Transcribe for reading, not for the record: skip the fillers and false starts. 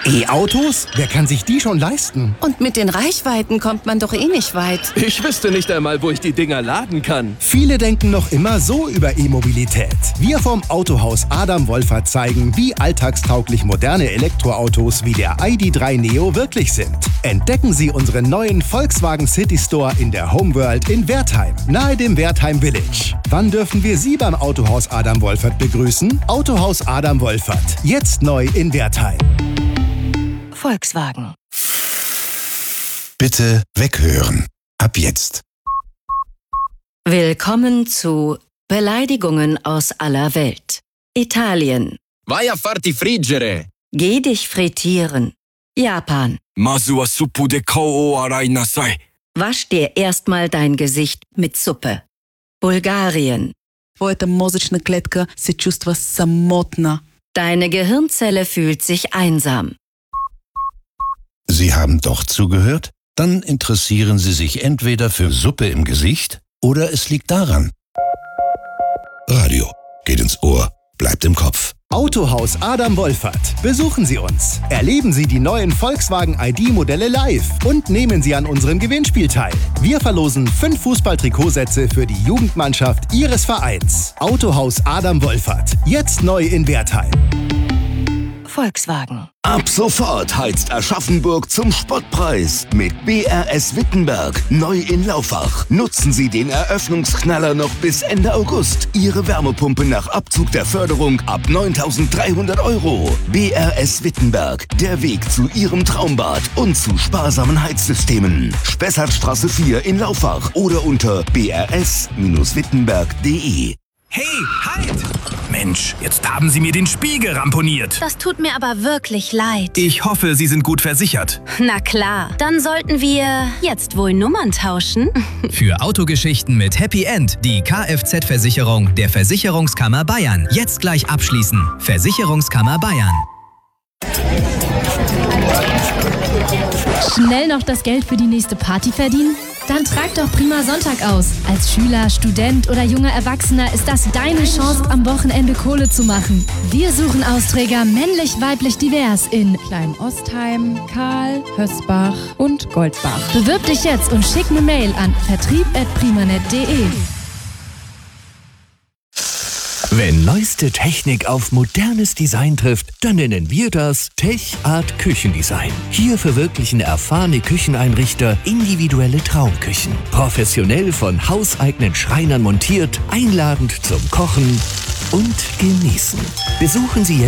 E-Autos? Wer kann sich die schon leisten? Und mit den Reichweiten kommt man doch eh nicht weit. Ich wüsste nicht einmal, wo ich die Dinger laden kann. Viele denken noch immer so über E-Mobilität. Wir vom Autohaus Adam Wolfert zeigen, wie alltagstauglich moderne Elektroautos wie der ID.3 Neo wirklich sind. Entdecken Sie unseren neuen Volkswagen City Store in der Homeworld in Wertheim, nahe dem Wertheim Village. Wann dürfen wir Sie beim Autohaus Adam Wolfert begrüßen? Autohaus Adam Wolfert, jetzt neu in Wertheim. Volkswagen. Bitte weghören. Ab jetzt. Willkommen zu Beleidigungen aus aller Welt. Italien. Vai a farti friggere. Geh dich frittieren. Japan. Masu wa suppu de kou o arai nasai. Wasch dir erstmal dein Gesicht mit Suppe. Bulgarien. Твоята мозъчна клетка се чувства самотна. Deine Gehirnzelle fühlt sich einsam. Sie haben doch zugehört? Dann interessieren Sie sich entweder für Suppe im Gesicht oder es liegt daran. Radio geht ins Ohr, bleibt im Kopf. Autohaus Adam Wolfert. Besuchen Sie uns. Erleben Sie die neuen Volkswagen ID-Modelle live und nehmen Sie an unserem Gewinnspiel teil. Wir verlosen 5 Fußball-Trikotsätze für die Jugendmannschaft Ihres Vereins. Autohaus Adam Wolfert. Jetzt neu in Wertheim. Volkswagen. Ab sofort heizt Aschaffenburg zum Spottpreis mit BRS Wittenberg, neu in Laufach. Nutzen Sie den Eröffnungsknaller noch bis Ende August. Ihre Wärmepumpe nach Abzug der Förderung ab 9.300 €. BRS Wittenberg, der Weg zu Ihrem Traumbad und zu sparsamen Heizsystemen. Spessartstraße 4 in Laufach oder unter brs-wittenberg.de. Hey, halt! Mensch, jetzt haben Sie mir den Spiegel ramponiert. Das tut mir aber wirklich leid. Ich hoffe, Sie sind gut versichert. Na klar, dann sollten wir jetzt wohl Nummern tauschen. Für Autogeschichten mit Happy End die Kfz-Versicherung der Versicherungskammer Bayern. Jetzt gleich abschließen. Versicherungskammer Bayern. Schnell noch das Geld für die nächste Party verdienen? Dann trag doch Prima Sonntag aus. Als Schüler, Student oder junger Erwachsener ist das deine Chance, am Wochenende Kohle zu machen. Wir suchen Austräger männlich, weiblich, divers in Klein-Ostheim, Karl, Hösbach und Goldbach. Bewirb dich jetzt und schick eine Mail an vertrieb@primanet.de. Wenn neueste Technik auf modernes Design trifft, dann nennen wir das Tech Art Küchendesign. Hier verwirklichen erfahrene Kücheneinrichter individuelle Traumküchen. Professionell von hauseigenen Schreinern montiert, einladend zum Kochen und Genießen. Besuchen Sie